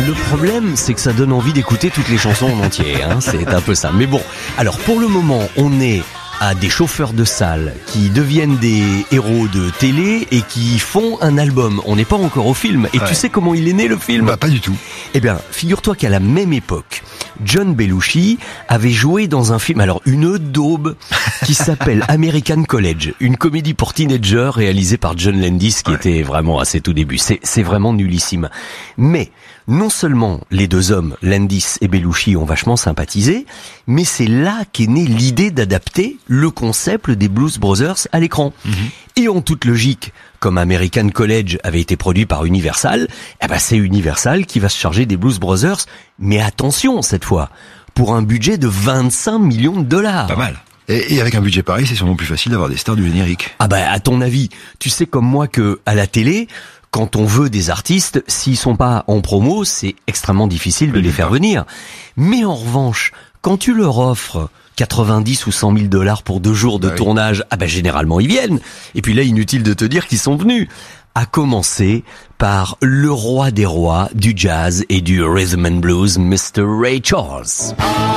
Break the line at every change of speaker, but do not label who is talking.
Le problème, c'est que ça donne envie d'écouter toutes les chansons en entier, hein. C'est un peu ça. Mais bon, alors pour le moment, on est à des chauffeurs de salle qui deviennent des héros de télé et qui font un album. On n'est pas encore au film. Et tu sais comment il est né, le film ?
Bah, pas du tout.
Eh bien, figure-toi qu'à la même époque, John Belushi avait joué dans un film, alors une daube, qui s'appelle American College, une comédie pour teenagers réalisée par John Landis, qui était vraiment à ses tout débuts. C'est vraiment nullissime. Mais non seulement les deux hommes, Landis et Belushi, ont vachement sympathisé, mais c'est là qu'est née l'idée d'adapter le concept des Blues Brothers à l'écran. Et en toute logique, comme American College avait été produit par Universal, c'est Universal qui va se charger des Blues Brothers. Mais attention, cette fois, pour un budget de 25 millions de dollars.
Pas mal. Et avec un budget pareil, c'est sûrement plus facile d'avoir des stars du générique.
À ton avis, tu sais comme moi que à la télé, quand on veut des artistes, s'ils sont pas en promo, c'est extrêmement difficile de les faire venir. Mais en revanche, quand tu leur offres 90 ou 100 000 dollars pour 2 jours de tournage, généralement ils viennent. Et puis là, inutile de te dire qu'ils sont venus. À commencer par le roi des rois du jazz et du rhythm and blues, Mr. Ray Charles.